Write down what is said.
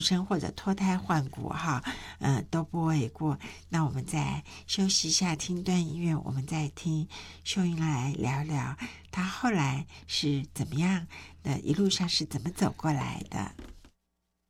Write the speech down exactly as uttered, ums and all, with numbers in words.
生或者脱胎换骨哈，呃，都不为过。那我们再休息一下，听段音乐，我们再听秀英来聊聊她后来是怎么样的，一路上是怎么走过来的。